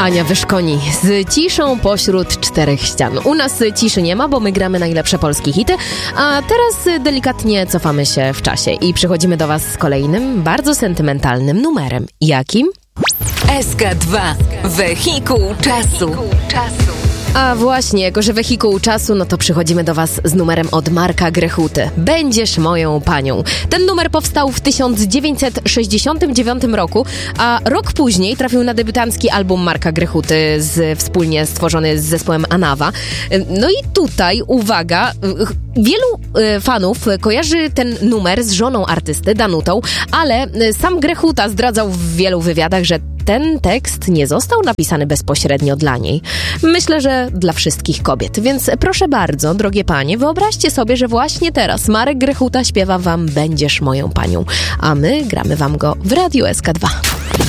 Ania Wyszkoni z ciszą pośród czterech ścian. U nas ciszy nie ma, bo my gramy najlepsze polskie hity, a teraz delikatnie cofamy się w czasie i przychodzimy do was z kolejnym, bardzo sentymentalnym numerem. Jakim? SK2. Wehikuł czasu. A właśnie, jako że wehikuł czasu, no to przychodzimy do was z numerem od Marka Grechuty. Będziesz moją panią. Ten numer powstał w 1969 roku, a rok później trafił na debiutancki album Marka Grechuty, wspólnie stworzony z zespołem Anawa. No i tutaj, uwaga, wielu fanów kojarzy ten numer z żoną artysty, Danutą, ale sam Grechuta zdradzał w wielu wywiadach, że ten tekst nie został napisany bezpośrednio dla niej. Myślę, że dla wszystkich kobiet. Więc proszę bardzo, drogie panie, wyobraźcie sobie, że właśnie teraz Marek Grechuta śpiewa wam Będziesz moją panią, a my gramy wam go w Radiu SK2.